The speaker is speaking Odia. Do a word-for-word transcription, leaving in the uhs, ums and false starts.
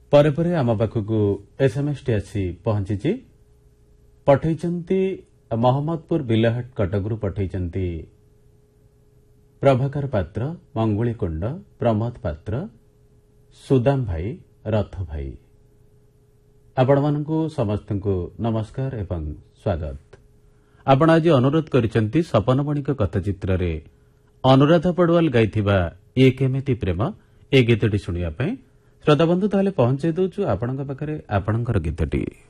ପରେ ପରେ ଆମ ପାଖକୁ ଏସ୍ଏମ୍ଏସ୍ଟି ଆସି ପହଞ୍ଚିଛି। ପଠାଇଛନ୍ତି ମହମ୍ମଦପୁର ବିଲହାଟ କଟକରୁ ପଠାଇଛନ୍ତି ପ୍ରଭାକର ପାତ୍ର, ମଙ୍ଗୁଳି କୁଣ୍ଡ, ପ୍ରମୋଦ ପାତ୍ର, ସୁଦାମ ଭାଇ, ରଥ ଭାଇ। ଆପଣମାନଙ୍କୁ ସମସ୍ତଙ୍କୁ ନମସ୍କାର ଏବଂ ସ୍ୱାଗତ। ଆପଣ ଆଜି ଅନୁରୋଧ କରିଛନ୍ତି ସପନମଣିଙ୍କ କଥାଚିତ୍ରରେ ଅନୁରାଧା ପଡୱାଲ ଗାଇଥିବା ଏ କେମିତି ପ୍ରେମ ଏ ଗୀତଟି ଶୁଣିବା ପାଇଁ। ଶ୍ରୋତାବନ୍ଧୁ, ତାହେଲେ ପହଞ୍ଚାଇ ଦେଉଛୁ ଆପଣଙ୍କ ପାଖରେ ଆପଣଙ୍କର ଗୀତଟି।